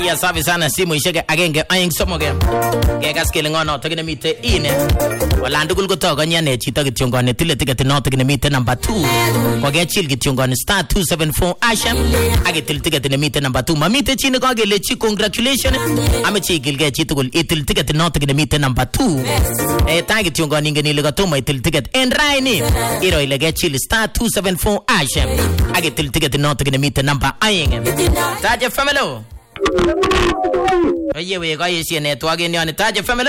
Aya safi sana simu isheke agenge aeng somok. Kekas kele ngono tokine mite ine. Wala ndugul kotogo nyane chito kityongone tile ticket noto kine mite number 2. Kokechil kityongone star 274 Asha. Agetil ticket ne mite number 2. Mamite chini kokelechi congratulations. Amechi igilge chitugul itil ticket noto kine mite number 2. Ta kityongone ingeni katomo itil ticket en raini. Iro ile kechil star 274 Asha. Agetil ticket noto kine mite number 2. Taje family. Oye we kayeshe network en yon Taje family.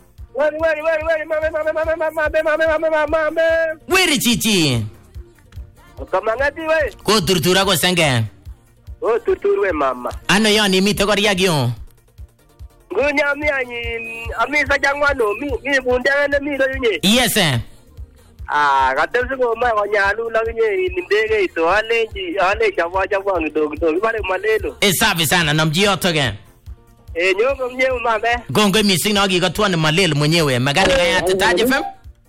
Where chichi? Kamangati we. Ko turtura ko senge. Oh turturwe mama. Ano yon imite ko riagyo. Ngunya mi ami sa jangwano mi bundanga na mi lo nye. Yes sir. Katesi ko ma konyalu lang nye indege ito ale jawa ngido ibale malelo. Safi sana namjio toge. Nyongo mwenyewe mambe. Gongo missing na gikatwa ni malelo mwenyewe. Magani kaya Taje FM?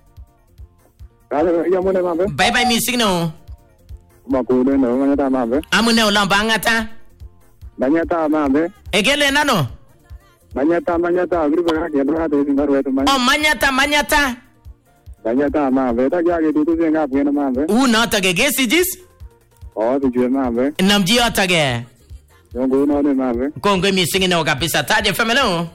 Ya mune mambe. Bye bye missing no. Makune no manyata mambe. Amune ulamba angata. Manyata mambe. Egele nano? Manyata grupo ya brado singarwe to man. Oh manyata. Manyata mambe. Ta kya ke tu senga pwena mambe. Na toge gesijis? Oh tu jwe mambe. Namjio toge. Yongo no ne mambe. Gongo missing no kabisa Taje FM no.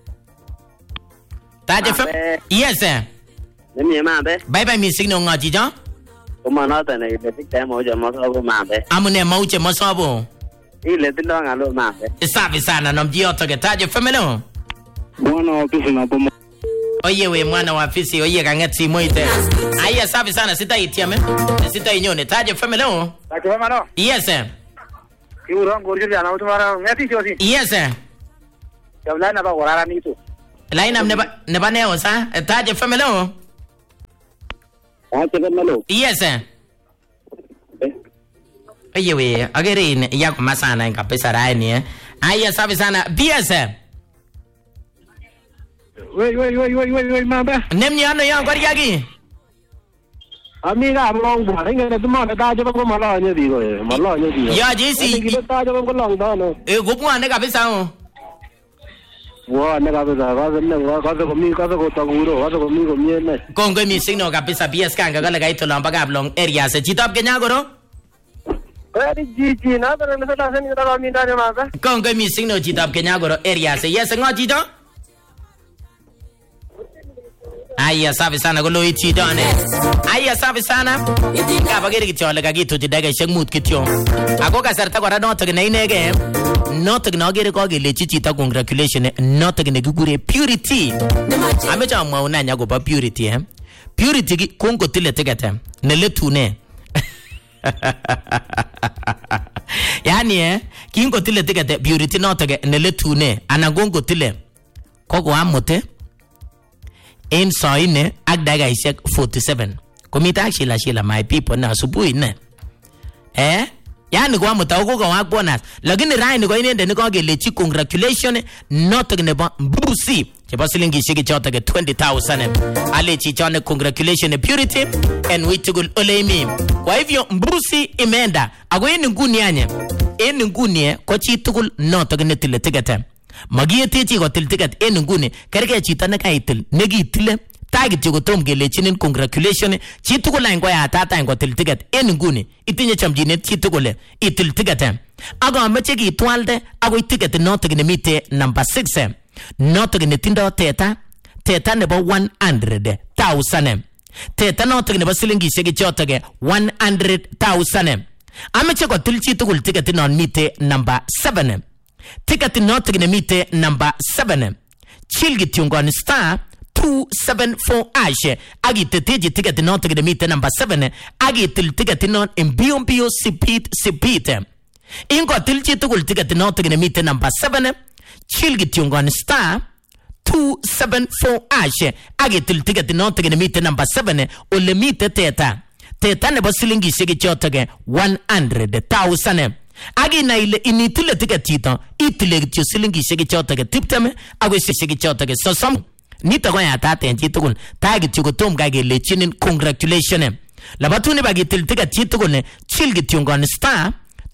Taje FM? Yes sir. Nini mambe. Bye bye missing no ngaji jo. Kumana tane ile tikta moja masobo mambe. Amune mauche masobo. Ile tindo ngalo mambe. Safi sana namjio toge Taje FM no. Mwana ofisi na pomo. Oye we mwana wa afisi oye kangeti moite. Aya safi sana sitaitia me. Sitainyone Taje FM no. Taje FM no. Yes sir. Kiurong gorjil jana utumara ngati chosi. Yes sir. Kabla na ba gorara ni tu. Line am neba neo sa Taje FM no. Taje FM no. Yes sir. Oye we agere ya kwa sana kabisa raini Aya safi sana BS. Wei mambe. Nemni ano yang kwari yagi. Amiga long bwa ngene tu ma ta jo ko malo nye di ko. Ya jisi. Ki ta jo ko long da no. Go bwana kabisa o. Wa ne kabisa ka ko mi ka ko ta guro ka ko mi ko mi ne. Kongo mi signo kabisa BS kanga kala gaito lamba gablong area se chitap Kenya goro. Ji na ta ne sa se ni ta ka mi ta ne ma ba. Kongo mi signo chitap Kenya goro area se yes ngo chito. Aya safi sana golo ichi done. Aya safi sana. Kaba gere kityo le kagito tidage shemut kityo. Ako kasarta kora noto ne inege. Noto ne ogere ko gele chichita congratulations noto ne gigure purity. Amecha mwauna nya go ba purity Purity kongo tile tegete ne letune. Yani kingo tile tegete purity noto ne letune anagongo tile. Koko amote in soine ak daga isek 47 komita shila my people na asubuhi ne yani kwa mtauko kwa bonus lakini rai ni kwa inende ni kwa gelechi congratulations not gneba mbusi cheba silingi shiki chote ke 20,000 alechi chone congratulations purity and witugul olemi kwa hivyo mbusi imeenda ako yeni nguni anye eni nguni kwa chitugul not gnetile tigete Magiete chi ko til ticket en nguni kerge chito ne kaitil ne kitile tagit chi ko tom gelechinin congratulations chi tugul lain ko ya tata ko til ticket en nguni itinye chamjinet chi tugul itil ticket aga meche ki twalde ago ticket noto ne mite number 6 noto ne tindo teta nebo 100,000 teta noto ne basilingi shege chotoge 100,000 ameche ko til chi tugul ticket non mite number 7 Ticket not in the meter number 7. Chilgit yungon star 274 Ashe. Agit teji ticket not in the meter number 7. Agit till ticket non in bio sipit. Ingo tilchi tugul ticket not in the meter number 7. Chilgit yungon star 274 Ashe. Agit till ticket not in the meter number 7. Ole meter teta. Teta nebo silingi shege chotage 100,000. Agi na ile initule ticket chito itile kityo silingi shege chotage tiptame agwe shege chotage sosom nito ko ya tate chitugul tagi kityo tom gage lechinin congratulations labatuni bagitil ticket chitugul ne chil kityo ngon star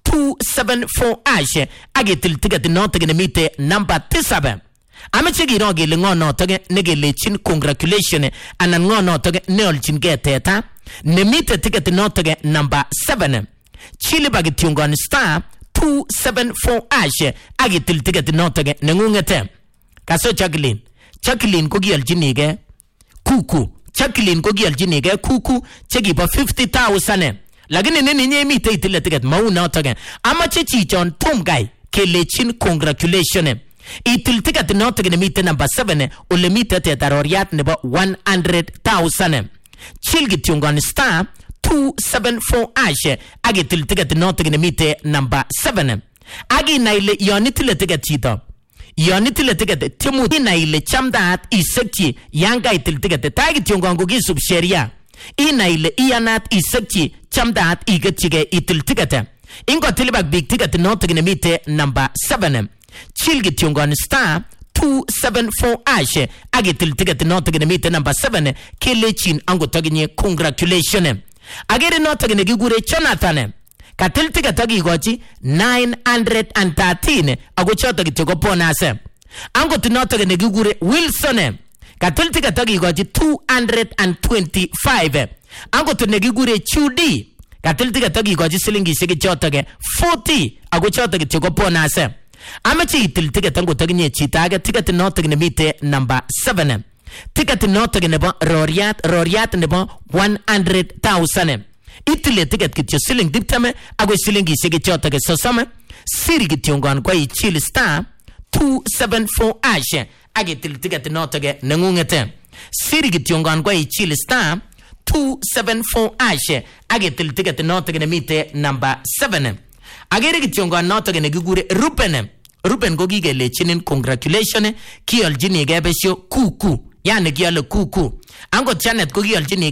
274 ash agitil ticket notok nemite number 7. Amache giro gele ngo notok negelechin congratulation anan ngo notok neolchin ge teta nemite ticket notok number 7. Chili bagityungon star 274 ash agitil ticket notok nengungete. Kaso Jacqueline ko gialchinige kuku. Jacqueline ko gialchinige kuku chegibo 50,000. Lakini nini nyemite itile ticket mau notok. Amache chichon tomgai kelechin congratulation. Itil ticket notok nemite number 7 ole mite tetaroriat nebo 100,000. Chilgityungon star 274 ash agitil ticket notok nemite number 7. Agi naile yonitile ticket chito. Yonitile ticket timu naile chamdaat isekchi yanga itil ticket tagityungon ko gisub sheria. Inaile iyanat isekchi chamdaat igetchige itil ticket. Ingo tilibak big ticket notok nemite number 7. Chilgityungon star 274 ash agitil ticket notok nemite number 7 kelechin ango taginye congratulation. Agere notok negigure Jonathan katil ticket agigochi 913 ago chotok kityo bonus. Ango notok negigure Wilson katil ticket agigochi 225. Ango negigure Chudi katil ticket agigochi silingishek chotok 40 ago chotok kityo bonus. Amache itil ticket ango taginye chitaga ticket notok nemite number 7. Ticket notok nebo Roriat nebo 100,000. Itile ticket kityo siling 20 ago silingishek chotok 30. Siri kityongon kwa ichil star 274 ash agitil ticket notok nengungete. Siri kityongon kwa ichil star 274 ash agitil ticket notok nemite number 7. Agere kityongon notok negigure Ruben ko kigelechinin congratulation kiolchinige besho kuku. Yani kiale kuku. Angot Janet ko kiolchinige